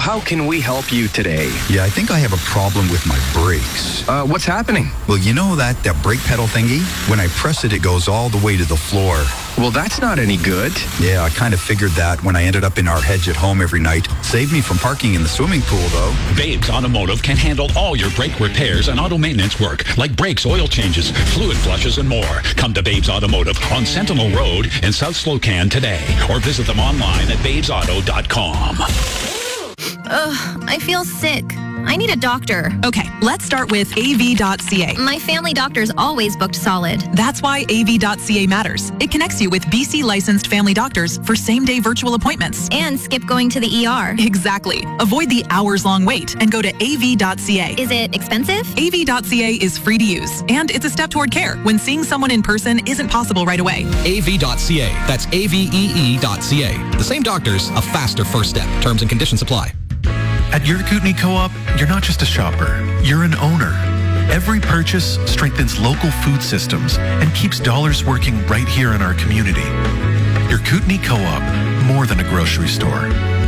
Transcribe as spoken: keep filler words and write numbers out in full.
how can we help you today? Yeah, I think I have a problem with my brakes. Uh, what's happening? Well, you know that, that brake pedal thingy? When I press it, it goes all the way to the floor. Well, that's not any good. Yeah, I kind of figured that when I ended up in our hedge at home every night. Saved me from parking in the swimming pool, though. Babes Automotive can handle all your brake repairs and auto maintenance work, like brakes, oil changes, fluid flushes, and more. Come to Babes Automotive on Sentinel Road in South Slocan today, or visit them online at babes auto dot com. Ugh, I feel sick. I need a doctor. Okay, let's start with A V dot C A. My family doctor's always booked solid. That's why A V dot C A matters. It connects you with B C licensed family doctors for same-day virtual appointments. And skip going to the E R. Exactly. Avoid the hours-long wait and go to A V dot C A. Is it expensive? A V dot C A is free to use, and it's a step toward care when seeing someone in person isn't possible right away. A V dot C A. That's A V E E dot C A. The same doctors, a faster first step. Terms and conditions apply. At your Kootenai Co-op, you're not just a shopper, you're an owner. Every purchase strengthens local food systems and keeps dollars working right here in our community. Your Kootenai Co-op, more than a grocery store.